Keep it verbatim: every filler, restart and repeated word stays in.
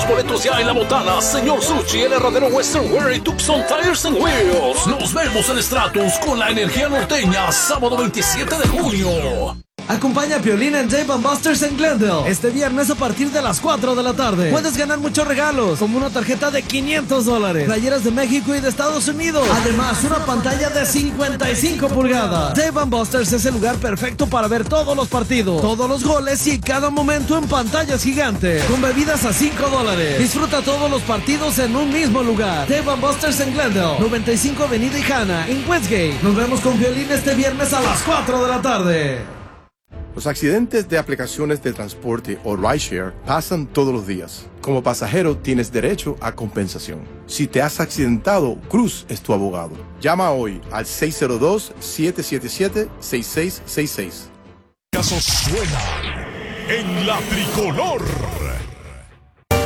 los boletos ya en la botana. Señor Sushi, el herradero Western Wear y Tucson Tires and Wheels. Nos vemos en Stratus con la energía norteña, sábado veintisiete de junio. Acompaña a Piolín en Dave and Buster's en Glendale este viernes a partir de las cuatro de la tarde. Puedes ganar muchos regalos, como una tarjeta de quinientos dólares, playeras de México y de Estados Unidos. Además, una pantalla de cincuenta y cinco pulgadas. Dave and Buster's es el lugar perfecto para ver todos los partidos, todos los goles y cada momento en pantallas gigantes, con bebidas a cinco dólares. Disfruta todos los partidos en un mismo lugar. Dave and Buster's en Glendale, noventa y cinco Avenida y Hanna, en Westgate. Nos vemos con Piolín este viernes a las cuatro de la tarde. Los accidentes de aplicaciones de transporte o rideshare pasan todos los días. Como pasajero tienes derecho a compensación. Si te has accidentado, Cruz es tu abogado. Llama hoy al seis cero dos, siete siete siete, seis seis seis seis. Casos suenan en la tricolor.